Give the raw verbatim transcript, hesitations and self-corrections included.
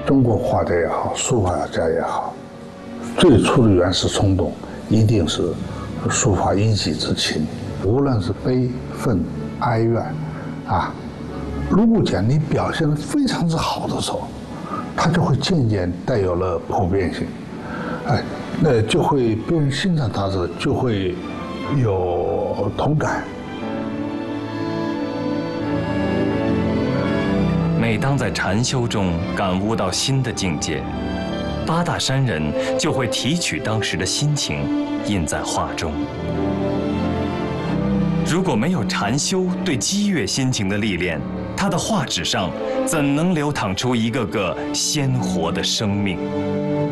中国画家也好，书法家也好，最初的原始冲动一定是抒发一己之情，无论是悲愤哀怨啊，如果讲你表现得非常之好的时候，它就会渐渐带有了普遍性，哎，那就会别人欣赏它时就会有同感。 每当在禅修中感悟到新的境界，八大山人就会提取当时的心情，印在画中。如果没有禅修对激越心情的历练，他的画纸上怎能流淌出一个个鲜活的生命？